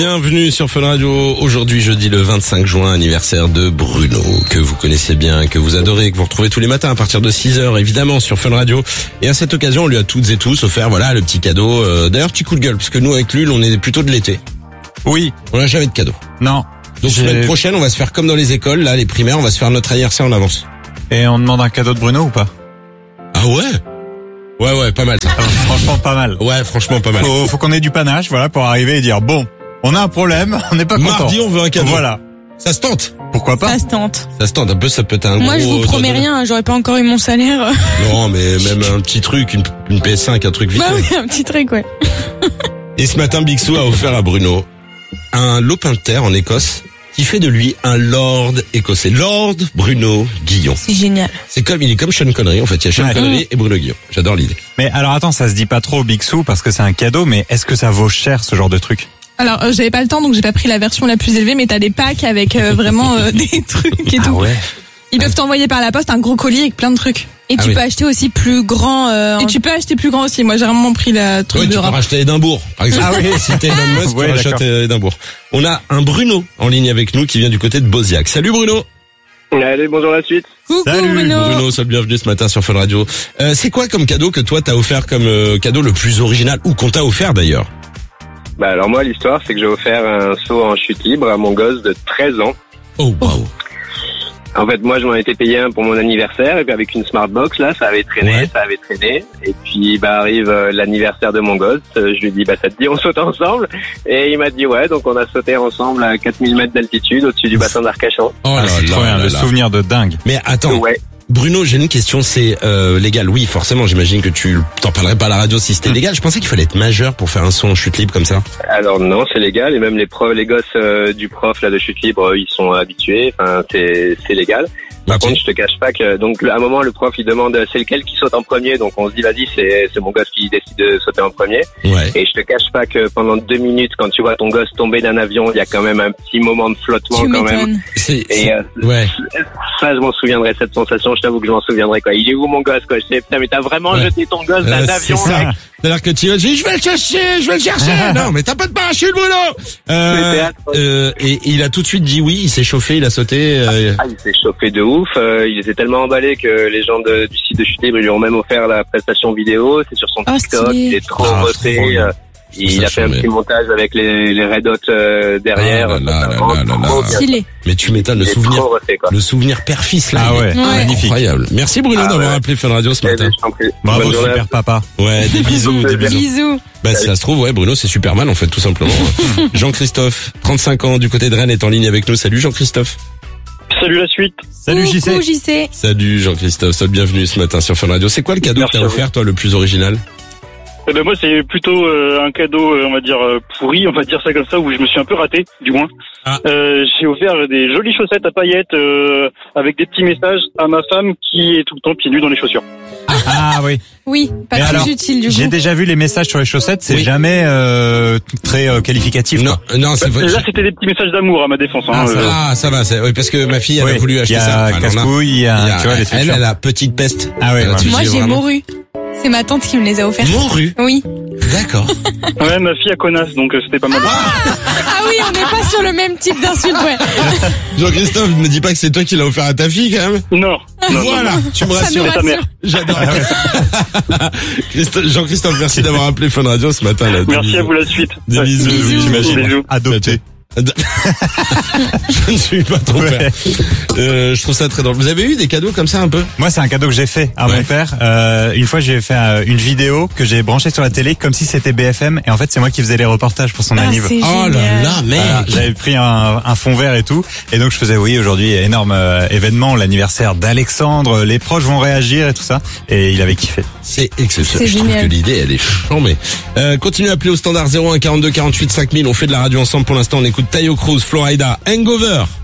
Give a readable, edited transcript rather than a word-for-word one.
Bienvenue sur Fun Radio. Aujourd'hui, jeudi le 25 juin, anniversaire de Bruno, que vous connaissez bien, que vous adorez, que vous retrouvez tous les matins à partir de 6h, évidemment, sur Fun Radio. Et à cette occasion, on lui a toutes et tous offert, voilà, le petit cadeau. D'ailleurs, petit coup de gueule, parce que nous, avec Lul, on est plutôt de l'été. Oui. On n'a jamais de cadeau. Non. Donc, semaine prochaine, on va se faire comme dans les écoles, là, les primaires, on va se faire notre anniversaire en avance. Et on demande un cadeau de Bruno ou pas? Ah ouais? Ouais, pas mal ça. Franchement, pas mal. Ouais, franchement, pas mal. Faut qu'on ait du panache, voilà, pour arriver et dire, bon, on a un problème, on n'est pas content. Mardi, on veut un cadeau. Voilà. Ça se tente. Pourquoi pas? Ça se tente. Ça se tente un peu, ça peut être un Moi, gros... je vous promets rien, j'aurais pas encore eu mon salaire. Non, mais même un petit truc, une PS5, un truc vite. Bah oui, un petit truc, ouais. Et ce matin, Big Sue a offert à Bruno un lopin de terre en Écosse qui fait de lui un lord écossais. Lord Bruno Guillon. C'est génial. Il est comme Sean Connery, en fait. Il y a Sean Connery et Bruno Guillon. J'adore l'idée. Mais alors attends, ça se dit pas trop Big Sue parce que c'est un cadeau, mais est-ce que ça vaut cher ce genre de truc? Alors, j'avais pas le temps, donc j'ai pas pris la version la plus élevée, mais t'as des packs avec vraiment des trucs et tout. Ouais. Ils peuvent t'envoyer par la poste un gros colis avec plein de trucs. Et tu peux acheter aussi plus grand. Et tu peux acheter plus grand aussi. Moi, j'ai vraiment pris la truc Oui, tu peux d'Europe. racheter Édimbourg, par exemple. Ah oui. Si t'es Elon Musk, Ouais, tu rachètes Édimbourg. On a un Bruno en ligne avec nous qui vient du côté de Boziac. Salut Bruno. Allez, bonjour la suite. Coucou Salut, Bruno. Bruno, sois le bienvenu ce matin sur Fun Radio. C'est quoi comme cadeau que toi t'as offert comme cadeau le plus original ou qu'on t'a offert d'ailleurs? Bah alors moi l'histoire c'est que j'ai offert un saut en chute libre à mon gosse de 13 ans. Oh wow. En fait moi je m'en étais payé un pour mon anniversaire et puis avec une Smartbox là ça avait traîné. Et puis bah arrive l'anniversaire de mon gosse, je lui dis bah ça te dit on saute ensemble? Et il m'a dit ouais, donc on a sauté ensemble à 4000 mètres d'altitude au-dessus du bassin d'Arcachon. Oh là C'est trop bien, le souvenir de dingue. Mais attends. Ouais. Bruno, j'ai une question, c'est légal. Oui, forcément, j'imagine que tu t'en parlerais pas à la radio si c'était légal. Je pensais qu'il fallait être majeur pour faire un saut en chute libre comme ça. Alors non, c'est légal et même les gosses du prof là de chute libre, ils sont habitués. Enfin, c'est légal. Par contre, je te cache pas que donc à un moment le prof il demande c'est lequel qui saute en premier, donc on se dit vas-y c'est mon gosse qui décide de sauter en premier. Ouais. Et je te cache pas que pendant 2 minutes quand tu vois ton gosse tomber d'un avion, il y a quand même un petit moment de flottement Tu quand même. m'étonnes. Et ouais. ça je m'en souviendrai, cette sensation, je t'avoue que je m'en souviendrai quoi. Il est où mon gosse quoi? Je sais putain mais t'as vraiment jeté ton gosse d'un avion c'est ça. mec. C'est-à-dire que tu vas dire je vais le chercher. Non, mais t'as pas de parachute Bruno. Et il a tout de suite dit oui, il s'est chauffé, il a sauté. Ah, il s'est chauffé de ouf, il était tellement emballé que les gens du site de chute libre lui ont même offert la prestation vidéo, c'est sur son TikTok, stylé. il est trop bossé, il a fait un petit montage avec les Red Hot derrière. Stylé. Mais tu m'étonnes, le souvenir père-fils là. Ah ouais, magnifique. Incroyable. Merci Bruno d'avoir appelé Fun Radio ce matin. Bravo super papa. Ouais, des bisous, des bisous. Bisous. Bah, si ça se trouve, ouais, Bruno, c'est Superman, en fait, tout simplement. Jean-Christophe, 35 ans, du côté de Rennes, est en ligne avec nous. Salut Jean-Christophe. Salut la suite. Salut Coucou, JC. JC. Salut Jean-Christophe, sois le bienvenu ce matin sur Fun Radio. C'est quoi le cadeau que t'as offert, toi, le plus original? Eh ben moi c'est plutôt un cadeau on va dire pourri, on va dire ça comme ça, où je me suis un peu raté du moins. J'ai offert des jolies chaussettes à paillettes avec des petits messages à ma femme qui est tout le temps pieds nus dans les chaussures. Ah oui. Oui, pas Mais très alors, utile du coup. J'ai déjà vu les messages sur les chaussettes, c'est jamais très qualificatif. Non, quoi. non, c'est Là c'était des petits messages d'amour à ma défense. Ça va, oui, parce que ma fille elle a voulu acheter ça. Il y a casse-couille, tu vois les trucs. Elle a petite peste. Ah ouais. Moi j'ai morue. C'est ma tante qui me les a offerts. Morue. Oui. D'accord. Ouais, ma fille a connasse, donc c'était pas mal. Ah oui, on n'est pas sur le même type d'insulte, ouais. Jean-Christophe, ne me dis pas que c'est toi qui l'as offert à ta fille quand même. Non. Voilà, tu me rassures. Ça nous rassure. J'adore. Jean-Christophe, merci d'avoir appelé Fun Radio ce matin. Là. Merci à vous la suite. Des bisous, j'imagine. Bisous. Adopté. Je ne suis pas ton père. Je trouve ça très drôle. Vous avez eu des cadeaux comme ça un peu? Moi, c'est un cadeau que j'ai fait à mon père. Une fois, j'ai fait une vidéo que j'ai branchée sur la télé comme si c'était BFM. Et en fait, c'est moi qui faisais les reportages pour son anniversaire. Oh là là, mec. J'avais pris un fond vert et tout. Et donc, je faisais, oui, aujourd'hui, énorme événement, l'anniversaire d'Alexandre. Les proches vont réagir et tout ça. Et il avait kiffé. C'est exceptionnel. C'est Je trouve génial. que l'idée, elle est chambée. Continuez à appeler au standard 01 42 48 5000. On fait de la radio ensemble. Pour l'instant, on écoute Tayo Cruz, Florida, Hangover.